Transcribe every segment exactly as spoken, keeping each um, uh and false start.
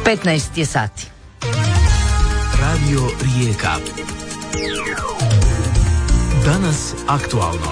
petnaest je sati. Radio Rijeka. Danas aktualno.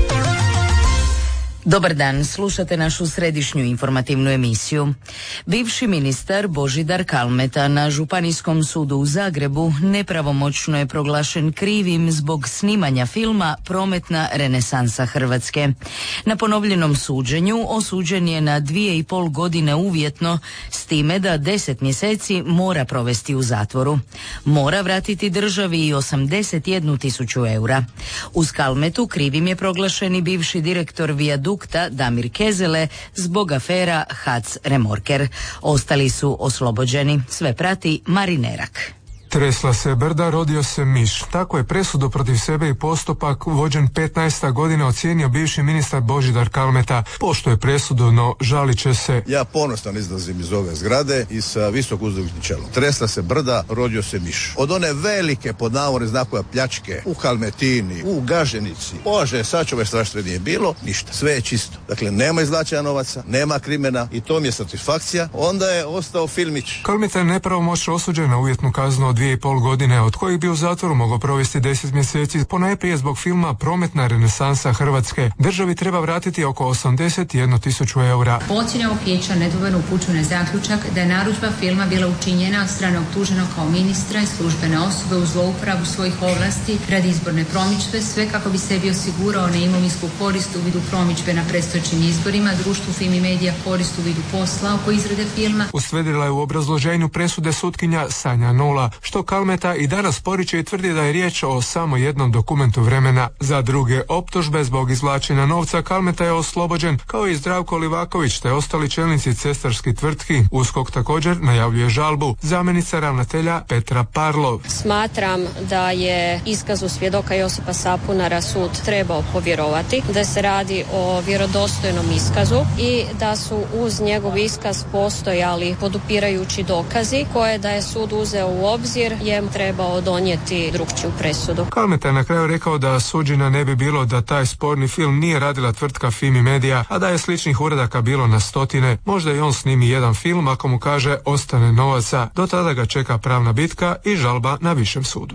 Dobar dan, slušate našu središnju informativnu emisiju. Bivši ministar Božidar Kalmeta na Županijskom sudu u Zagrebu nepravomoćno je proglašen krivim zbog snimanja filma Prometna renesansa Hrvatske. Na ponovljenom suđenju osuđen je na dvije i pol godine uvjetno, s time da deset mjeseci mora provesti u zatvoru. Mora vratiti državi i osamdeset jednu tisuću eura. Uz Kalmetu krivim je proglašen i bivši direktor Vijadukta Damir Kezele zbog afera H A C Remorker. Ostali su oslobođeni. Sve prati Marinerak. Tresla se brda, rodio se miš. Tako je presudu protiv sebe i postupak vođen petnaesta godina ocijenio bivši ministar Božidar Kalmeta. Poštuje presudu, no žalit će se. Ja ponosno izlazim iz ove zgrade i sa visoko uzdignutim čelom. Tresla se brda, rodio se miš. Od one velike pod navodne znakove pljačke u Kalmetini, u Gaženici, Bože, sačuvaj strašno nije bilo, ništa. Sve je čisto. Dakle, nema izvlačenja novaca, nema krimena i to mi je satisfakcija. Onda je ostao filmić. Kalmeta je nepravomoćno osuđen na uvjetnu kaznu od dvije i pol godine, od kojih bi u zatvoru mogao provesti deset mjeseci, ponajprije zbog filma Prometna renesansa Hrvatske. Državi treba vratiti oko osamdeset jednu tisuću eura. Po ocjeni ovog vijeća nedvojbeno upućuje na zaključak da je narudžba filma bila učinjena od strane optuženog kao ministra i službene osobe u zlouporabu svojih ovlasti radi izborne promidžbe, sve kako bi sebi osigurao neimovinsku korist u vidu promidžbe na predstojećim izborima, društvu Fimi Media korist u vidu posla oko izrade filma. Ustvrdila je u obrazloženju presude sutkinja Sanja Nola, što Kalmeta i danas poriče i tvrdi da je riječ o samo jednom dokumentu vremena. Za druge optužbe zbog izvlačenja novca Kalmeta je oslobođen, kao i Zdravko Livaković te ostali čelnici cestarskih tvrtki. USKOK također najavljuje žalbu. Zamjenica ravnatelja Petra Parlov. Smatram da je iskazu svjedoka Josipa Sapunara sud trebao povjerovati, da se radi o vjerodostojnom iskazu i da su uz njegov iskaz postojali podupirajući dokazi koje da je sud uzeo u obzir je trebao donijeti drukčiju presudu. Kalmeta je na kraju rekao da suđenja ne bi bilo da taj sporni film nije radila tvrtka Fimi Media, a da je sličnih uradaka bilo na stotine. Možda i on snimi jedan film ako mu kaže ostane novaca. Do tada ga čeka pravna bitka i žalba na višem sudu.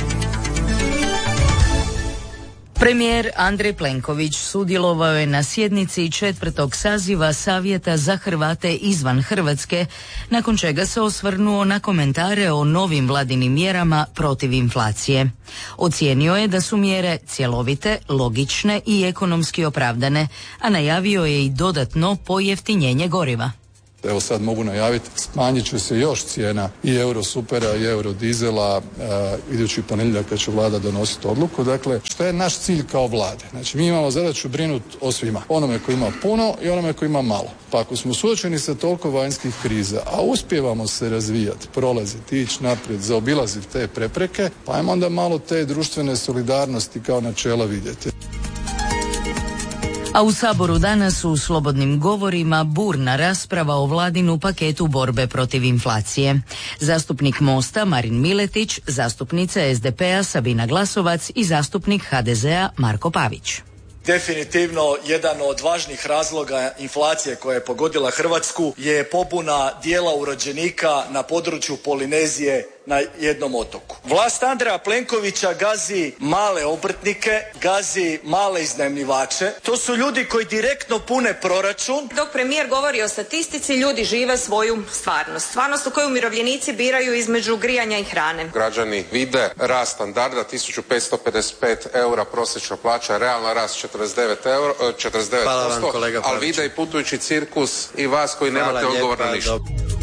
Premijer Andrej Plenković sudjelovao je na sjednici četvrtog saziva Savjeta za Hrvate izvan Hrvatske, nakon čega se osvrnuo na komentare o novim vladinim mjerama protiv inflacije. Ocijenio je da su mjere cjelovite, logične i ekonomski opravdane, a najavio je i dodatno pojeftinjenje goriva. Evo sad mogu najaviti, smanjit će se još cijena i Eurosupera i Eurodizela uh, idući ponedjeljak kad će vlada donositi odluku. Dakle, što je naš cilj kao vlade? Znači, mi imamo zadaću brinuti o svima. Onome koji ima puno i onome koji ima malo. Pa ako smo suočeni sa toliko vanjskih kriza, a uspijevamo se razvijati, prolaziti, ići naprijed, zaobilaziti te prepreke, pa ajmo onda malo te društvene solidarnosti kao načela vidjeti. A u Saboru danas u slobodnim govorima burna rasprava o vladinu paketu borbe protiv inflacije. Zastupnik Mosta Marin Miletić, zastupnica es de pe a Sabina Glasovac i zastupnik ha de ze a Marko Pavić. Definitivno jedan od važnih razloga inflacije koja je pogodila Hrvatsku je pobuna dijela urođenika na području Polinezije na jednom otoku. Vlast Andreja Plenkovića gazi male obrtnike, gazi male iznajmljivače. To su ljudi koji direktno pune proračun. Dok premijer govori o statistici, ljudi žive svoju stvarnost. Stvarnost u kojoj umirovljenici biraju između grijanja i hrane. Građani vide rast standarda tisuću petsto pedeset pet eura prosječna plaća, realna rast četrdeset devet euro, četrdeset devet posto, ali vide i putujući cirkus i vas koji Hvala nemate odgovor na ništa.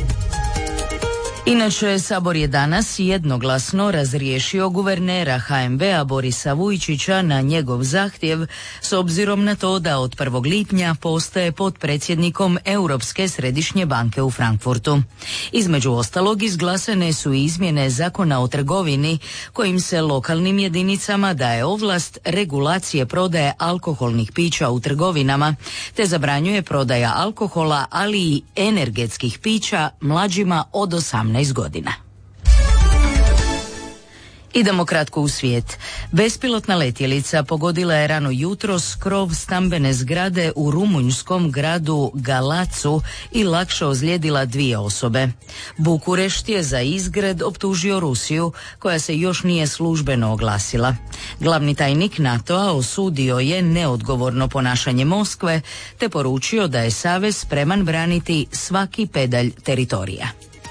Inače, Sabor je danas jednoglasno razriješio guvernera ha en be a Borisa Vujčića na njegov zahtjev s obzirom na to da od prvog lipnja postaje potpredsjednikom Europske središnje banke u Frankfurtu. Između ostalog izglasane su izmjene Zakona o trgovini kojim se lokalnim jedinicama daje ovlast regulacije prodaje alkoholnih pića u trgovinama te zabranjuje prodaja alkohola, ali i energetskih pića mlađima od osamnaest godina. Idemo kratko u svijet. Bespilotna letjelica pogodila je rano jutros krov stambene zgrade u rumunjskom gradu Galacu i lakše ozlijedila dvije osobe. Bukurešt je za izgred optužio Rusiju, koja se još nije službeno oglasila. Glavni tajnik NATO-a osudio je neodgovorno ponašanje Moskve te poručio da je savez spreman braniti svaki pedalj teritorija.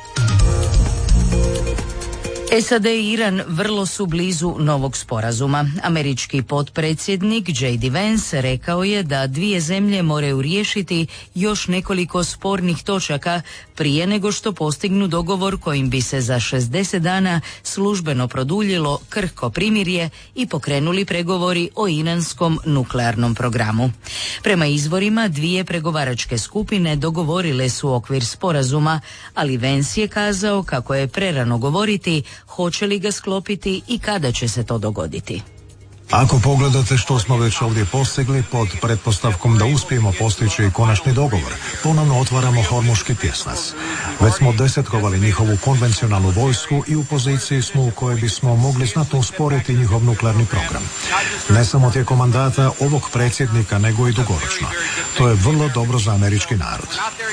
S A D i Iran vrlo su blizu novog sporazuma. Američki potpredsjednik J D Vance rekao je da dvije zemlje moraju riješiti još nekoliko spornih točaka prije nego što postignu dogovor kojim bi se za šezdeset dana službeno produljilo krhko primirje i pokrenuli pregovori o iranskom nuklearnom programu. Prema izvorima, dvije pregovaračke skupine dogovorile su okvir sporazuma, ali Vance je kazao kako je prerano govoriti hoće li ga sklopiti i kada će se to dogoditi. Ako pogledate što smo već ovdje postigli pod pretpostavkom da uspijemo postići konačni dogovor, ponovno otvaramo Hormuški tjesnac. Već smo desetkovali njihovu konvencionalnu vojsku i u poziciji smo u kojoj bismo mogli znatno usporiti njihov nuklearni program. Ne samo tijekom mandata ovog predsjednika, nego i dugoročno. To je vrlo dobro za američki narod.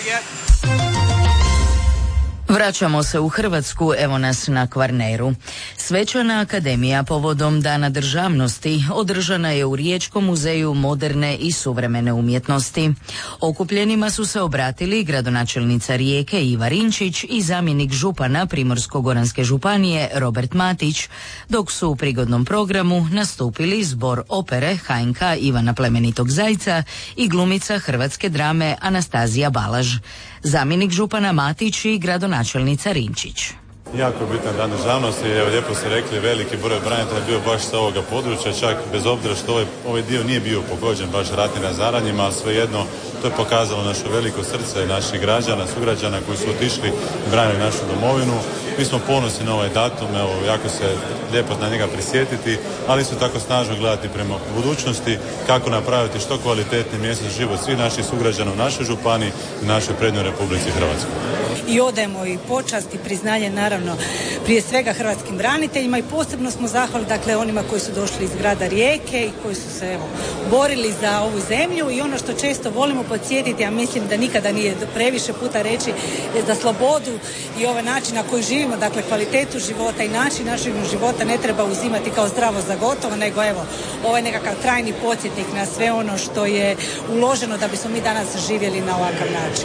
Vraćamo se u Hrvatsku, evo nas na Kvarneru. Svečana akademija povodom Dana državnosti održana je u Riječkom muzeju moderne i suvremene umjetnosti. Okupljenima su se obratili gradonačelnica Rijeke Iva Rinčić i zamjenik župana Primorsko-goranske županije Robert Matić, dok su u prigodnom programu nastupili zbor opere H N K Ivana Plemenitog Zajca i glumica hrvatske drame Anastazija Balaž. Zamjenik župana Matić i gradonačelnica Rinčić. Jako bitan dan državnosti, evo lijepo ste rekli, veliki broj branitelja je bio baš sa ovoga područja, čak bez obzira što ovaj, ovaj dio nije bio pogođen baš ratnim razaranjima, ali svejedno to je pokazalo naše veliko srce naših građana, sugrađana koji su otišli i branili našu domovinu. Mi smo ponosni na ovaj datum, evo jako se lijepo na njega prisjetiti, ali isto tako snažno gledati prema budućnosti, kako napraviti što kvalitetni mjesto za život svih naših sugrađana u našoj županiji i našoj prednjoj Republici Hrvatskoj. I odajemo i počast i priznanje naravno prije svega hrvatskim braniteljima i posebno smo zahvali dakle onima koji su došli iz grada Rijeke i koji su se evo borili za ovu zemlju i ono što često volimo podsjetiti, a mislim da nikada nije previše puta reći, je da slobodu i ovaj način na koji živimo, dakle kvalitetu života i način našeg života ne treba uzimati kao zdravo za gotovo, nego evo ovaj nekakav trajni podsjetnik na sve ono što je uloženo da bismo mi danas živjeli na ovakav način.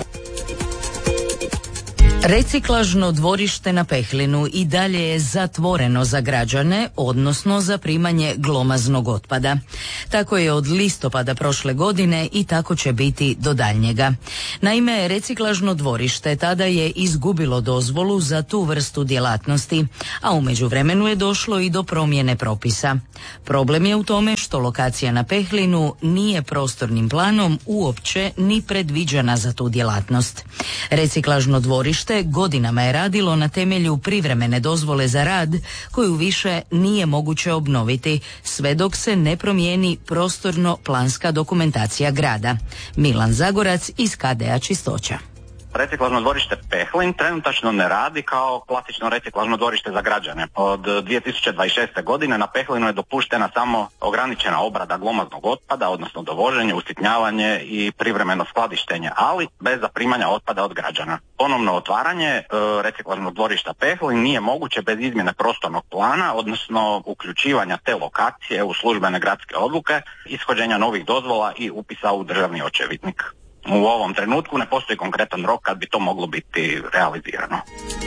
Reciklažno dvorište na Pehlinu i dalje je zatvoreno za građane, odnosno za primanje glomaznog otpada. Tako je od listopada prošle godine i tako će biti do daljnjega. Naime, reciklažno dvorište tada je izgubilo dozvolu za tu vrstu djelatnosti, a u međuvremenu je došlo i do promjene propisa. Problem je u tome što lokacija na Pehlinu nije prostornim planom uopće ni predviđena za tu djelatnost. Reciklažno dvorište godinama je radilo na temelju privremene dozvole za rad koju više nije moguće obnoviti sve dok se ne promijeni prostorno-planska dokumentacija grada. Milan Zagorac iz K D A Čistoća. Reciklažno dvorište Pehlin trenutačno ne radi kao klasično reciklažno dvorište za građane. Od dvije tisuće dvadeset šeste. godine na Pehlinu je dopuštena samo ograničena obrada glomaznog otpada, odnosno dovoženje, usitnjavanje i privremeno skladištenje, ali bez zaprimanja otpada od građana. Ponovno otvaranje e, reciklažnog dvorišta Pehlin nije moguće bez izmjene prostornog plana, odnosno uključivanja te lokacije u službene gradske odluke, ishođenja novih dozvola i upisa u državni očevidnik. U ovom trenutku ne postoji konkretan rok kad bi to moglo biti realizirano.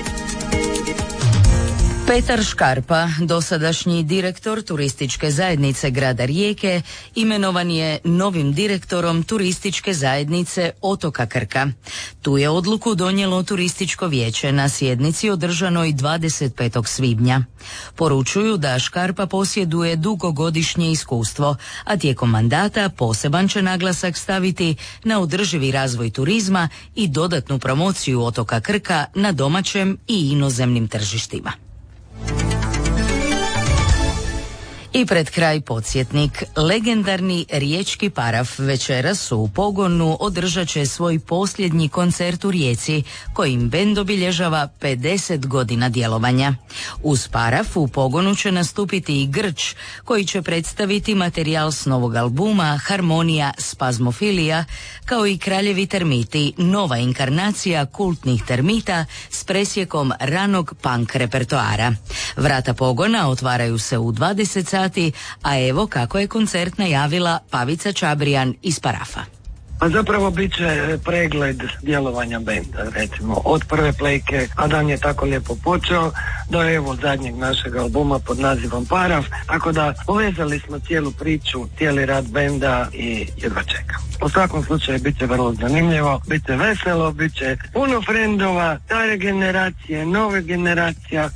Petar Škarpa, dosadašnji direktor turističke zajednice grada Rijeke, imenovan je novim direktorom turističke zajednice otoka Krka. Tu je odluku donijelo turističko vijeće na sjednici održanoj dvadeset petog svibnja. Poručuju da Škarpa posjeduje dugogodišnje iskustvo, a tijekom mandata poseban će naglasak staviti na održivi razvoj turizma i dodatnu promociju otoka Krka na domaćem i inozemnim tržištima. I pred kraj podsjetnik, legendarni riječki Paraf večeras u Pogonu održat će svoj posljednji koncert u Rijeci, kojim bend obilježava pedeset godina djelovanja. Uz Paraf u Pogonu će nastupiti i Grč, koji će predstaviti materijal s novog albuma Harmonija Spazmofilija, kao i Kraljevi termiti, nova inkarnacija kultnih termita s presjekom ranog punk repertoara. Vrata Pogona otvaraju se u dvadeset sati, a evo kako je koncert najavila Pavica Čabrijan iz Parafa. A zapravo bit će pregled djelovanja benda, recimo od prve plejke, a dan je tako lijepo počeo, do evo zadnjeg našeg albuma pod nazivom Paraf, tako da povezali smo cijelu priču, cijeli rad benda i jedva čekam. U svakom slučaju bit će vrlo zanimljivo, bit će veselo, bit će puno frendova, stare generacije, nove generacija.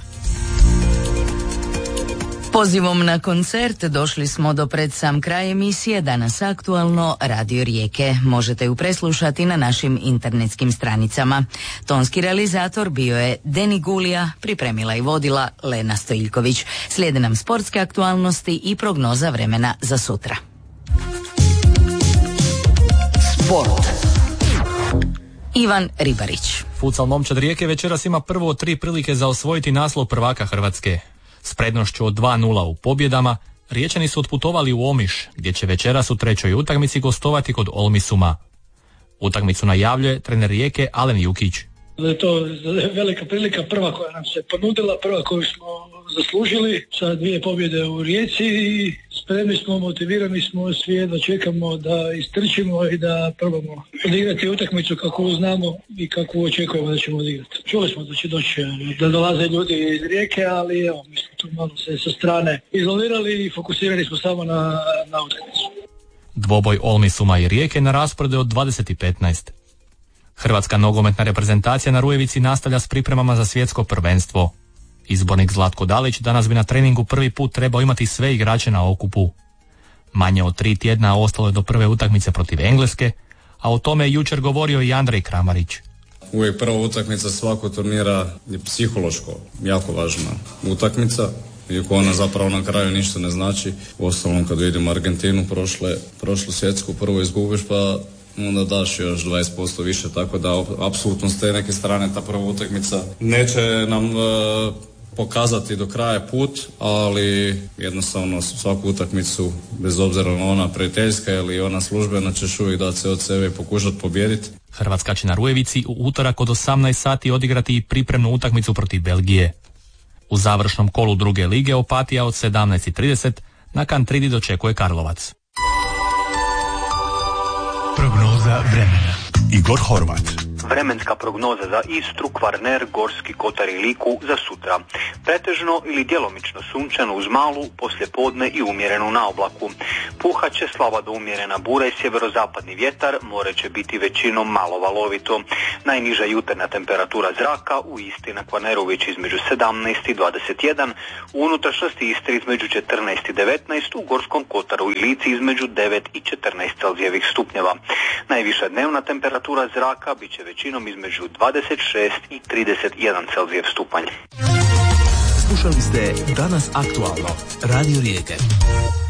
Pozivom na koncert došli smo do pred sam kraj emisije Danas aktualno Radio Rijeke. Možete ju preslušati na našim internetskim stranicama. Tonski realizator bio je Deni Gulija, pripremila i vodila Lena Stojiljković. Slijede nam sportske aktualnosti i prognoza vremena za sutra. Sport. Ivan Ribarić. Futsal momčad Rijeke večeras ima prvo od tri prilike za osvojiti naslov prvaka Hrvatske. S prednošću od dva nula u pobjedama, Riječani su otputovali u Omiš, gdje će večeras u trećoj utakmici gostovati kod Olmisuma. Utakmicu najavljuje trener Rijeke Alen Jukić. Da je to velika prilika, prva koja nam se ponudila, prva koju smo zaslužili sa dvije pobjede u Rijeci i spremni smo, motivirani smo, svi jedno čekamo da istrčimo i da probamo odigrati utakmicu kako znamo i kako očekujemo da ćemo odigrati. Čuli smo da će doći, da dolaze ljudi iz Rijeke, ali evo, mi smo tu malo se sa strane izolirali i fokusirani smo samo na, na utakmicu. Dvoboj Olmisuma i Rijeke na rasporedu od dvadeset petnaest. Hrvatska nogometna reprezentacija na Rujevici nastavlja s pripremama za svjetsko prvenstvo. Izbornik Zlatko Dalić danas bi na treningu prvi put trebao imati sve igrače na okupu. Manje od tri tjedna ostalo je do prve utakmice protiv Engleske, a o tome je jučer govorio i Andrej Kramarić. Uvijek prva utakmica svakog turnira je psihološko jako važna utakmica, iako ona zapravo na kraju ništa ne znači. Uostalom kad vidimo Argentinu prošle, prošlu svjetsku prvo izgubiš pa onda daš još dvadeset posto više, tako da apsolutno s te neke strane ta prva utakmica neće nam e, pokazati do kraja put, ali jednostavno svaku utakmicu, bez obzira na ona prijateljska ili ona službena, ćeš uvijek dati se od sebe i pokušati pobijediti. Hrvatska će na Rujevici u utorak od osamnaest sati odigrati pripremnu utakmicu protiv Belgije. U završnom kolu druge lige Opatija od sedamnaest i trideset na Kantridi dočekuje Karlovac. Prognoza vremena. Igor Horvat. Vremenska prognoza za Istru, Kvarner, Gorski kotar i Liku za sutra. Pretežno ili djelomično sunčano uz malu, poslijepodne i umjerenu na oblaku. Puhat će slaba do umjerena bura i sjeverozapadni vjetar, more će biti većinom malo valovito. Najniža jutarnja temperatura zraka u Istri na Kvarneru već između sedamnaest i dvadeset jedan, u unutrašnjosti Istre između četrnaest i devetnaest, u Gorskom kotaru i Lici između devet i četrnaest celzijevih stupnjeva. Najviša dnevna temperatura zraka bit će većinom između dvadeset šest i trideset jedan celzijev stupanj. Slušali ste Danas aktualno, Radio Rijeke.